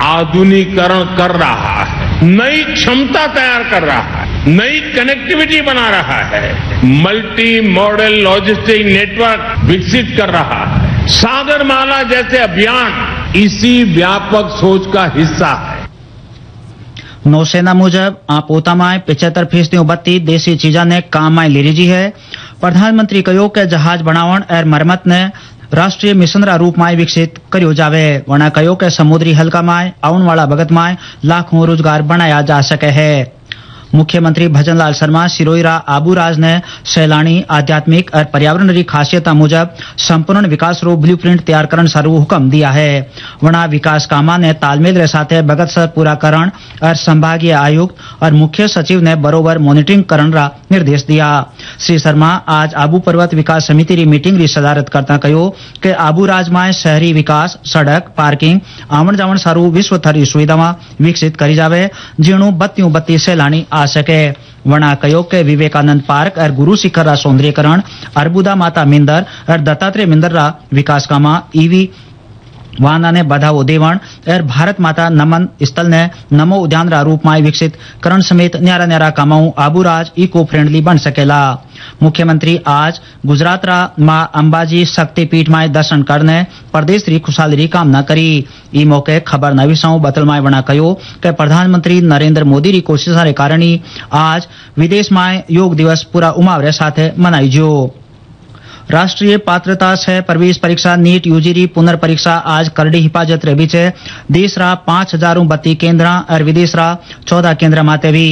आधुनिकीकरण कर रहा है, नई क्षमता तैयार कर रहा है, नई कनेक्टिविटी बना रहा है, मल्टी मॉडल लॉजिस्टिक नेटवर्क विकसित कर रहा है। सागरमाला जैसे अभियान इसी व्यापक सोच का हिस्सा है। नौसेना मुजब आ पोतामां 75% बत्ती देसी चीजा ने काम में ले रही है। प्रधानमंत्री कहो कि जहाज बनावण और मरम्मत ने राष्ट्रीय मिशन रा रूप में विकसित करियो जावे। वणा कहो कि समुद्री हल्का में आउन वाला वक्त में लाखों रोजगार बनाया जा सके है। मुख्यमंत्री भजनलाल शर्मा सिरोईरा आबूराज ने सैलानी आध्यात्मिक और पर्यावरण री खासियत मुजब संपूर्ण विकास रो ब्लूप्रिंट तैयार करन सारू हुक्म दिया है। वणा विकास कामा ने तालमेल रे साथे बगत से पूरा करण और संभागीय आयुक्त और मुख्य सचिव ने बरोबर मॉनिटरिंग करन रा निर्देश दिया। श्री शर्मा आज आबू पर्वत विकास समिति री मीटिंग री सदारत करता कहो कि आबूराज में शहरी विकास, सड़क, पार्किंग, आवण जावण सारू विश्वस्तरीय सुविधा विकसित करी जावे, जेणु बत्तियों बत्ती सैलानी आ सके। वणा कहो के विवेकानंद पार्क और गुरु शिखर रा सौंदर्यकरण, अर्बुदा माता मिंदर और दत्तात्रेय मिंदर रा विकास कामा ईवी वाहना ने बढ़ावो देवण और भारत माता नमन स्थल ने नमो उद्यान रा रूप में विकसित करण समेत न्यारा न्यारा कामाओं आबूराज इको फ्रेंडली बन सकेला। मुख्यमंत्री आज गुजरात रा मां अंबाजी शक्तिपीठ में दर्शन करने प्रदेश री खुशहाली री कामना करी। ई मौके खबर नवीसाओं बतलमाय वणा कहो कि प्रधानमंत्री नरेंद्र मोदी री कोशिशों के कारण आज विदेश में योग दिवस पूरा उमावरे साथे मनाई जो। राष्ट्रीय पात्रता से प्रवेश परीक्षा नीट यूजी री पुनर्परीक्षा आज करड़ी हिफाजत रे बीचे देश रा 5,032 केंद्र और विदेश रा 14 केंद्र माते भी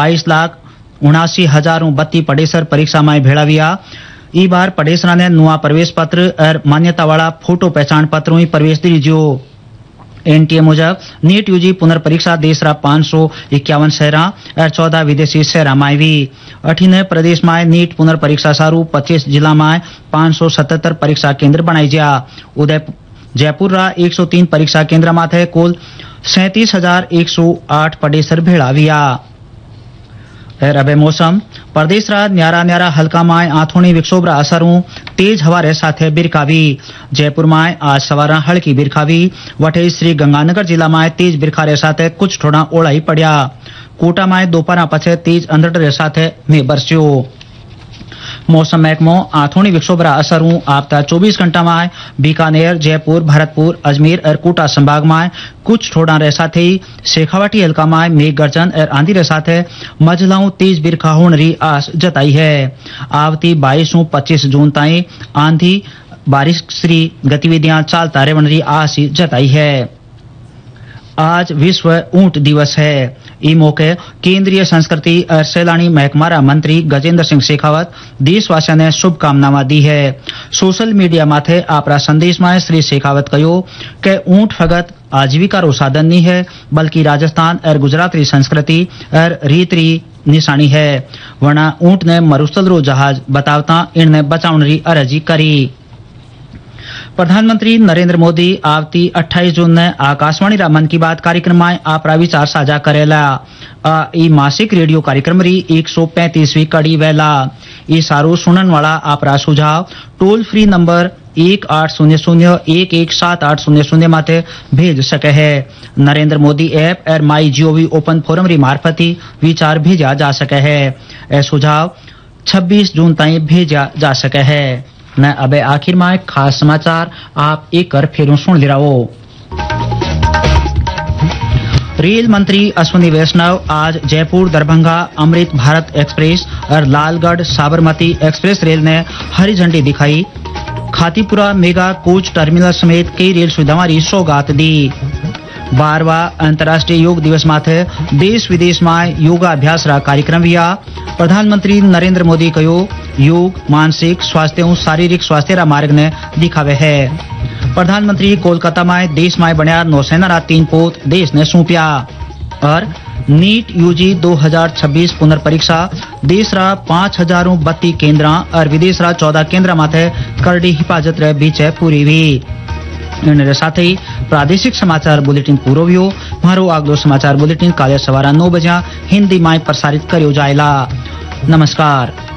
22,79,032 पडेसर परीक्षा में भेड़ाविया। ई बार पडेसरा ने नुआ प्रवेश पत्र और मान्यता वाला फोटो पहचान पत्रों ही प्रवेश दीजियो। एनटीए मुजब नीट यूजी पुनर्परीक्षा देश रा 551 शहरा और 14 विदेशी शहरा में भी। अठीने प्रदेश में नीट पुनर्परीक्षा सारू 25 जिला में 577 परीक्षा केंद्र बनाई जा। जयपुर रा 103 परीक्षा केंद्र माथे कुल 37,108 पडेसर भेड़ाविया। और अबे मौसम प्रदेश रा न्यारा न्यारा हल्का में आथोनी विक्षोभ रा असरों तेज हवा रे साथे बिरखावी। जयपुर में आज सवारा हल्की बिरखावी। वटे श्री गंगानगर जिला में तेज बिरखा रे साथे कुछ थोड़ा ओळाई पड़या। कोटा में दोपहर पछे तेज अंधड़ रे साथे में बरस्यो। मौसम महकमो आथोनी विक्षोभ रा असरों आपता 24 घंटा में बीकानेर, जयपुर, भरतपुर, अजमेर और कोटा संभाग में कुछ थोड़ा रे साथे शेखावाटी हल्का में मेघ गर्जन और आंधी रे साथे मझलाऊ तेज बिरखा होने री आस जताई है। आवती 22-25 जून ताई आंधी बारिश री गतिविधियां चालता रहने री आस जताई है। आज विश्व ऊंट दिवस है। ई मौके केंद्रीय संस्कृति और सैलानी महकमा मंत्री गजेंद्र सिंह शेखावत देशवासियों ने शुभकामनाएं दी है। सोशल मीडिया माथे आपरा संदेश में श्री शेखावत कहो कि ऊंट फगत आजीविका रो साधन नहीं है बल्कि राजस्थान और गुजरात री संस्कृति और रीत री निशानी है। वरना ऊंट ने मरुस्थल रो जहाज बतावता इनने बचावन री अर्जी करी। प्रधानमंत्री नरेंद्र मोदी आवती 28 जून ने आकाशवाणी रा मन की बात कार्यक्रम में आपरा विचार साझा करेला। ई मासिक रेडियो कार्यक्रम री 135वीं कड़ी वेला। ई सारू सुनन वाला आपरा सुझाव टोल फ्री नंबर 1800117800 माथे भेज सके है। नरेंद्र मोदी ऐप और माई जीओवी ओपन फोरम री मार्फती विचार भेजा जा सके है। ए सुझाव 26 जून ताई भेजा जा सके है। न अबे आखिर में खास समाचार आप एक कर फेरों सुन ले रहो। रेल मंत्री अश्विनी वैष्णव आज जयपुर दरभंगा अमृत भारत एक्सप्रेस और लालगढ़ साबरमती एक्सप्रेस रेल ने हरी झंडी दिखाई। खातीपुरा मेगा कोच टर्मिनल समेत कई रेल सुविधाओं की सौगात दी। 12वां अंतर्राष्ट्रीय योग दिवस माथे देश विदेश में योगाभ्यास रा कार्यक्रम हुआ। प्रधानमंत्री नरेंद्र मोदी कहो योग मानसिक स्वास्थ्य और शारीरिक स्वास्थ्य रा मार्ग ने दिखावे है। प्रधानमंत्री कोलकाता में देश में बनया नौसेना रा 3 पोत देश ने सौंपिया। और नीट यूजी 2026 पुनर्परीक्षा देश रा 5,032 केंद्र और विदेश रा 14 केंद्र माथे करड़ी हिफाजत रे बीच पूरी हुई। इनके साथ ही प्रादेशिक समाचार बुलेटिन पूरो हुयो। मारो अगलो समाचार बुलेटिन काले सवारा 9 बजे हिंदी में प्रसारित करियो जाएला। नमस्कार।